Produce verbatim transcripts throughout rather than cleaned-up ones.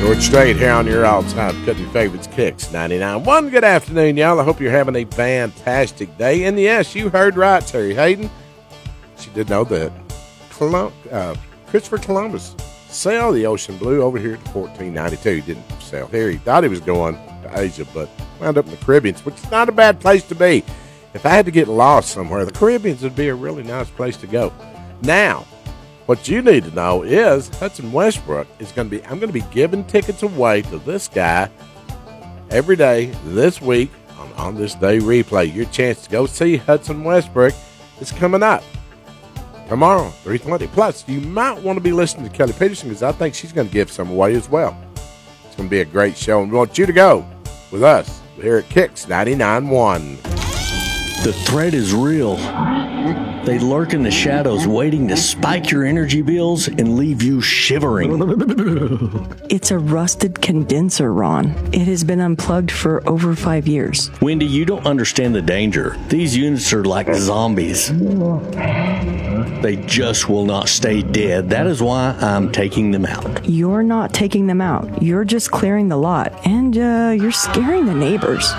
George Strait here on your all-time country favorites, Kicks ninety-nine point one. Good afternoon, y'all. I hope you're having a fantastic day. And yes, you heard right, Terry Hayden. She did know that Colum- uh, Christopher Columbus sailed the ocean blue over here to fourteen ninety-two. He didn't sail here. He thought he was going to Asia, but wound up in the Caribbean, which is not a bad place to be. If I had to get lost somewhere, the Caribbean would be a really nice place to go. Now, what you need to know is Hudson Westbrook is going to be, I'm going to be giving tickets away to this guy every day this week on, on this day replay. Your chance to go see Hudson Westbrook is coming up tomorrow, three twenty. Plus, you might want to be listening to Kelly Peterson because I think she's going to give some away as well. It's going to be a great show, and we want you to go with us here at Kicks ninety-nine point one. The threat is real. They lurk in the shadows, waiting to spike your energy bills and leave you shivering. It's a rusted condenser, Ron. It has been unplugged for over five years. Wendy, you don't understand the danger. These units are like zombies. They just will not stay dead. That is why I'm taking them out. You're not taking them out. You're just clearing the lot, and uh, you're scaring the neighbors.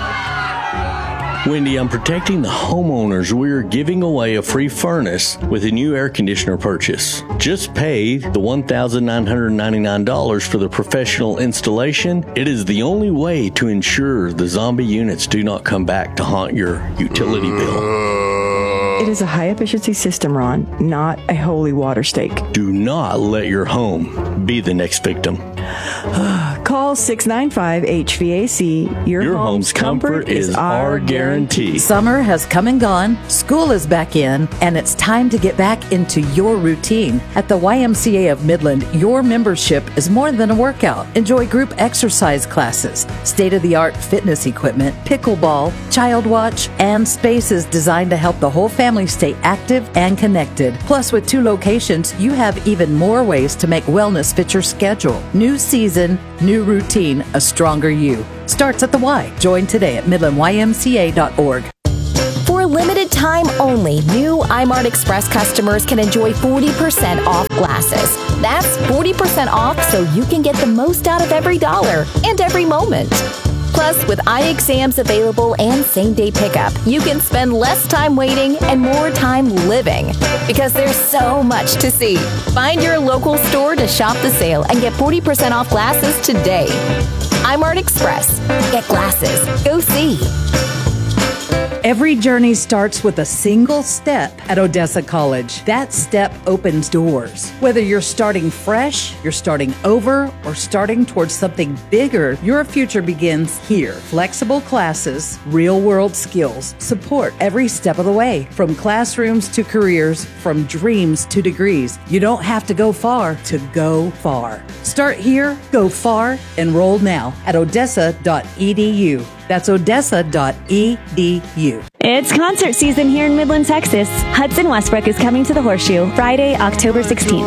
Wendy, I'm protecting the homeowners. We're giving away a free furnace with a new air conditioner purchase. Just pay the one thousand nine hundred ninety-nine dollars for the professional installation. It is the only way to ensure the zombie units do not come back to haunt your utility bill. It is a high-efficiency system, Ron, not a holy water stake. Do not let your home be the next victim. Call six nine five H V A C. Your, Your home's, home's comfort, comfort is, is our guarantee. Summer has come and gone, school is back in, and it's time to get back into your routine. At the Y M C A of Midland, your membership is more than a workout. Enjoy group exercise classes, state-of-the-art fitness equipment, pickleball, child watch, and spaces designed to help the whole family stay active and connected. Plus, with two locations, you have even more ways to make wellness fit your schedule. New season, new routine, a stronger you. Starts at the Y. Join today at midland y m c a dot org. For a limited time only, new iMart Express customers can enjoy forty percent off glasses. That's forty percent off so you can get the most out of every dollar and every moment. Plus, with eye exams available and same-day pickup, you can spend less time waiting and more time living. Because there's so much to see. Find your local store to shop the sale and get forty percent off glasses today. iMart Express. Get glasses. Go see. Every journey starts with a single step at Odessa College. That step opens doors. Whether you're starting fresh, you're starting over, or starting towards something bigger, your future begins here. Flexible classes, real-world skills, support every step of the way. From classrooms to careers, from dreams to degrees. You don't have to go far to go far. Start here, go far, enroll now at odessa dot e d u. That's odessa dot e d u. It's concert season here in Midland, Texas. Hudson Westbrook is coming to the Horseshoe Friday, October sixteenth.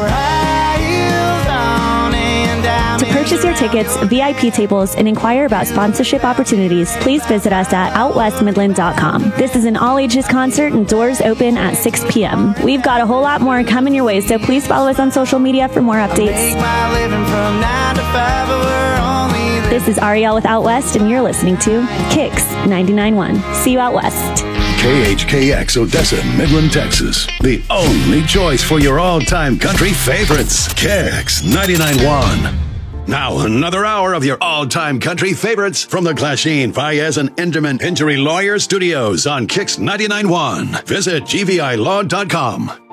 To purchase your tickets, V I P tables, and inquire about sponsorship opportunities, please visit us at out west midland dot com. This is an all-ages concert and doors open at six p.m. We've got a whole lot more coming your way, so please follow us on social media for more updates. This is Ariel with Out West, and you're listening to Kicks ninety-nine point one. See you out west. K H K X Odessa, Midland, Texas. The only choice for your all-time country favorites. Kicks ninety-nine point one. Now, another hour of your all-time country favorites from the Glasheen, Fayez, and Enderman Injury Lawyer Studios on Kicks ninety-nine point one. Visit G V I law dot com.